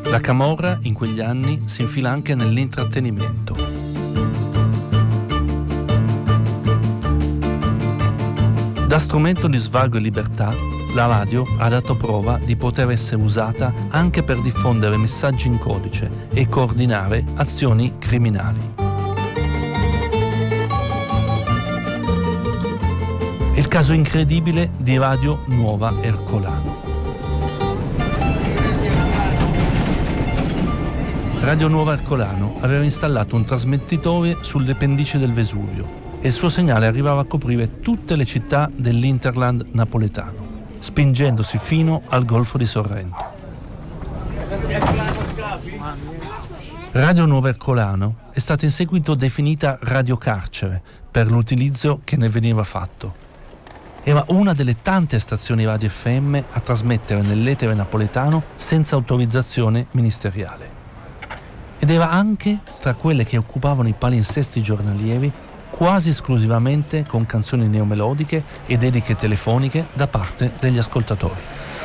La camorra in quegli anni si infila anche nell'intrattenimento. Da strumento di svago e libertà, la radio ha dato prova di poter essere usata anche per diffondere messaggi in codice e coordinare azioni criminali. È il caso incredibile di Radio Nuova Ercolano. Radio Nuova Ercolano aveva installato un trasmettitore sulle pendici del Vesuvio e il suo segnale arrivava a coprire tutte le città dell'Interland napoletano, spingendosi fino al Golfo di Sorrento. Radio Nuova Ercolano è stata in seguito definita Radio Carcere per l'utilizzo che ne veniva fatto. Era una delle tante stazioni radio FM a trasmettere nell'etere napoletano senza autorizzazione ministeriale. Ed era anche tra quelle che occupavano i palinsesti giornalieri quasi esclusivamente con canzoni neomelodiche e dediche telefoniche da parte degli ascoltatori.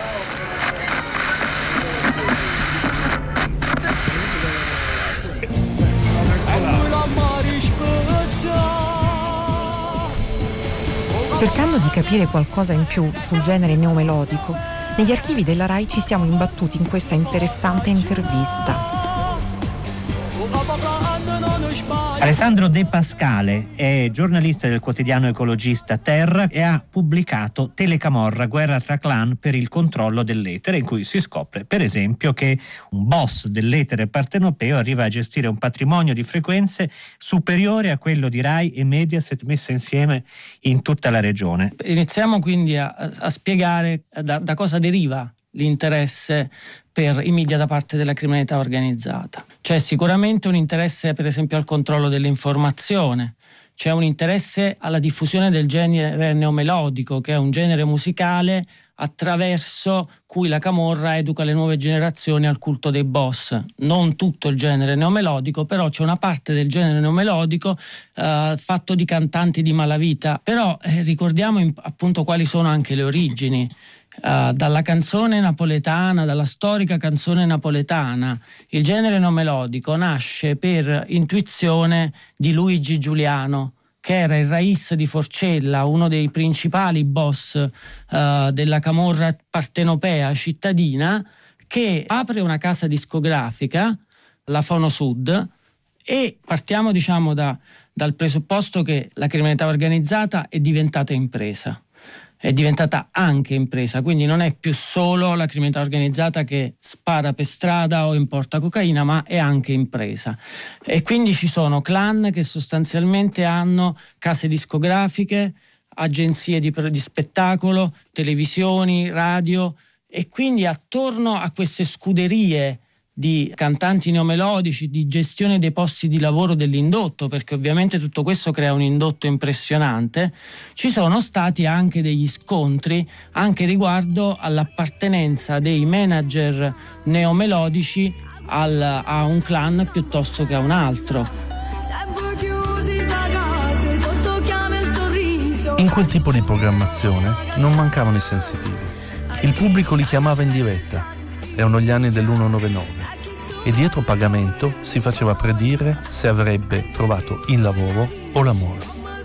Cercando di capire qualcosa in più sul genere neomelodico, negli archivi della RAI ci siamo imbattuti in questa interessante intervista. Alessandro De Pascale è giornalista del quotidiano ecologista Terra e ha pubblicato Telecamorra, guerra tra clan per il controllo dell'etere, in cui si scopre per esempio che un boss dell'etere partenopeo arriva a gestire un patrimonio di frequenze superiore a quello di Rai e Mediaset messe insieme in tutta la regione. Iniziamo quindi a spiegare da cosa deriva l'interesse per i media da parte della criminalità organizzata. C'è sicuramente un interesse per esempio al controllo dell'informazione, c'è un interesse alla diffusione del genere neomelodico, che è un genere musicale attraverso cui la camorra educa le nuove generazioni al culto dei boss. Non tutto il genere neomelodico, però c'è una parte del genere neomelodico fatto di cantanti di malavita. Però ricordiamo appunto quali sono anche le origini. Dalla canzone napoletana, dalla storica canzone napoletana, il genere neomelodico nasce per intuizione di Luigi Giuliano, che era il rais di Forcella, uno dei principali boss della camorra partenopea cittadina, che apre una casa discografica, la Fono Sud, e partiamo dal presupposto che la criminalità organizzata è diventata impresa. È diventata anche impresa, quindi non è più solo la criminalità organizzata che spara per strada o importa cocaina, ma è anche impresa. E quindi ci sono clan che sostanzialmente hanno case discografiche, agenzie di spettacolo, televisioni, radio, e quindi attorno a queste scuderie di cantanti neomelodici, di gestione dei posti di lavoro dell'indotto, perché ovviamente tutto questo crea un indotto impressionante, ci sono stati anche degli scontri anche riguardo all'appartenenza dei manager neomelodici a un clan piuttosto che a un altro. In quel tipo di programmazione non mancavano i sensitivi. Il pubblico li chiamava in diretta. Erano gli anni dell'199 e dietro pagamento si faceva predire se avrebbe trovato il lavoro o l'amore.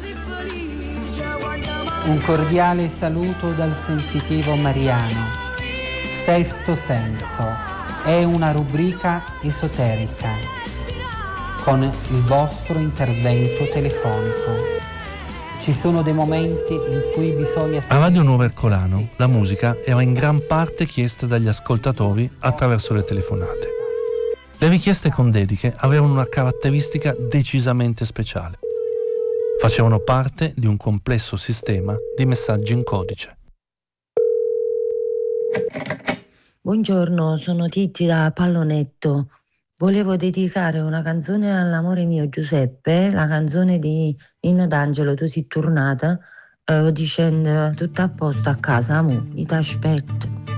Un cordiale saluto dal sensitivo Mariano. Sesto senso è una rubrica esoterica con il vostro intervento telefonico. Ci sono dei momenti in cui bisogna... A Radio Nuova Ercolano la musica era in gran parte chiesta dagli ascoltatori attraverso le telefonate. Le richieste con dediche avevano una caratteristica decisamente speciale. Facevano parte di un complesso sistema di messaggi in codice. Buongiorno, sono Titti da Pallonetto. Volevo dedicare una canzone all'amore mio Giuseppe, la canzone di Inno D'Angelo, Tu sei tornata, dicendo tutto a posto a casa, io ti aspetto.